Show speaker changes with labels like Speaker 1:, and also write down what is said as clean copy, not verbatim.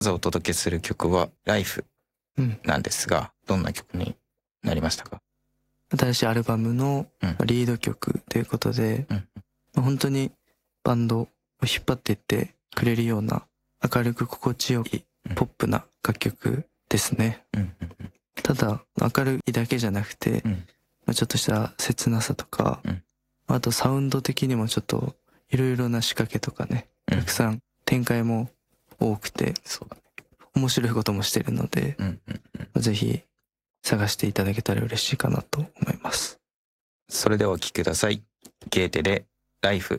Speaker 1: お届けする曲は Life なんですが、どんな曲になりましたか？
Speaker 2: 新しいアルバムのリード曲ということで、本当にバンドを引っ張っていってくれるような明るく心地よいポップな楽曲ですね。ただ明るいだけじゃなくて、ちょっとした切なさとか、あとサウンド的にもちょっといろいろな仕掛けとかね、たくさん展開も多くて、面白いこともしてるので、ぜひ探していただけたら嬉しいかなと思います。
Speaker 1: それではお聴きください。ゲーテで Life。